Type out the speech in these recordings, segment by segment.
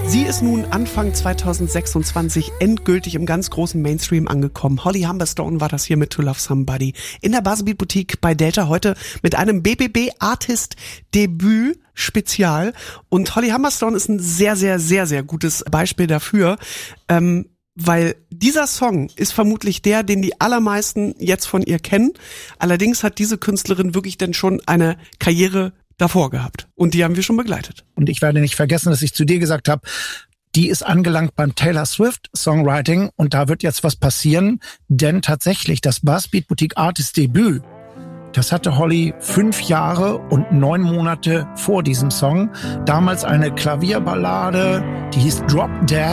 Sie ist nun Anfang 2026 endgültig im ganz großen Mainstream angekommen. Holly Humberstone war das hier mit To Love Somebody in der Buzzbeat Boutique bei Delta heute mit einem BBB Artist Debüt Spezial. Und Holly Humberstone ist ein sehr, sehr, sehr, sehr gutes Beispiel dafür, weil dieser Song ist vermutlich der, den die allermeisten jetzt von ihr kennen. Allerdings hat diese Künstlerin wirklich dann schon eine Karriere davor gehabt. Und die haben wir schon begleitet. Und ich werde nicht vergessen, dass ich zu dir gesagt habe, die ist angelangt beim Taylor Swift Songwriting und da wird jetzt was passieren, denn tatsächlich das Buzzbeat Boutique Artist Debüt, das hatte Holly 5 Jahre und 9 Monate vor diesem Song. Damals eine Klavierballade, die hieß Drop Dead.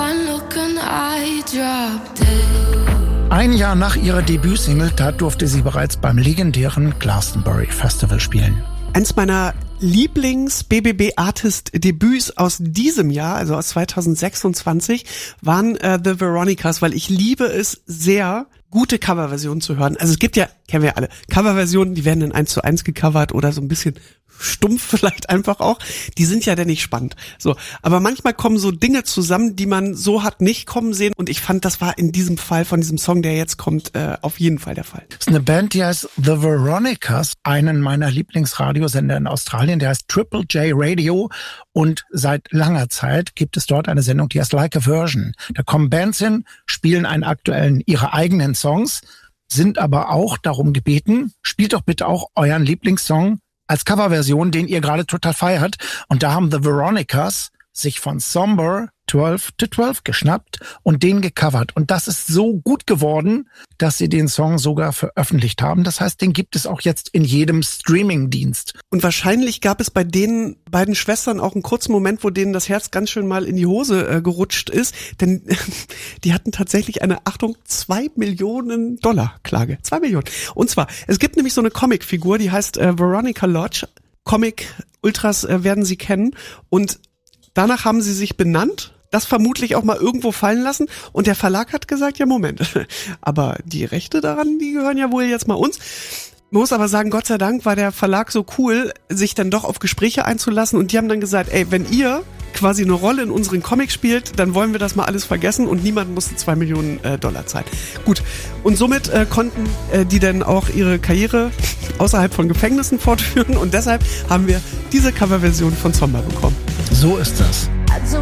Ein Jahr nach ihrer Debütsingle, da durfte sie bereits beim legendären Glastonbury Festival spielen. Eins meiner Lieblings-BBB-Artist-Debüts aus diesem Jahr, also aus 2026, waren The Veronicas, weil ich liebe es sehr, gute Coverversionen zu hören. Also es gibt ja, kennen wir alle, Coverversionen, die werden in 1:1 gecovert oder so ein bisschen stumpf vielleicht einfach auch. Die sind ja dann nicht spannend. So, aber manchmal kommen so Dinge zusammen, die man so hat nicht kommen sehen. Und ich fand, das war in diesem Fall von diesem Song, der jetzt kommt, auf jeden Fall der Fall. Das ist eine Band, die heißt The Veronicas, einen meiner Lieblingsradiosender in Australien, der heißt Triple J Radio. Und seit langer Zeit gibt es dort eine Sendung, die heißt Like a Version. Da kommen Bands hin, spielen ihre eigenen Songs, sind aber auch darum gebeten, spielt doch bitte auch euren Lieblingssong als Coverversion, den ihr gerade total feiert. Und da haben The Veronicas sich von Somber 12 to 12 geschnappt und den gecovert. Und das ist so gut geworden, dass sie den Song sogar veröffentlicht haben. Das heißt, den gibt es auch jetzt in jedem Streaming-Dienst. Und wahrscheinlich gab es bei den beiden Schwestern auch einen kurzen Moment, wo denen das Herz ganz schön mal in die Hose gerutscht ist. Denn die hatten tatsächlich eine, Achtung, $2 Millionen Klage. 2 Millionen. Und zwar, es gibt nämlich so eine Comicfigur, die heißt Veronica Lodge. Comic-Ultras werden sie kennen. Und danach haben sie sich benannt, das vermutlich auch mal irgendwo fallen lassen und der Verlag hat gesagt, ja Moment, aber die Rechte daran, die gehören ja wohl jetzt mal uns. Man muss aber sagen, Gott sei Dank war der Verlag so cool, sich dann doch auf Gespräche einzulassen und die haben dann gesagt, ey, wenn ihr quasi eine Rolle in unseren Comics spielt, dann wollen wir das mal alles vergessen und niemand musste $2 Millionen zahlen. Gut, und somit konnten die dann auch ihre Karriere außerhalb von Gefängnissen fortführen und deshalb haben wir diese Coverversion von Somber bekommen. So ist das.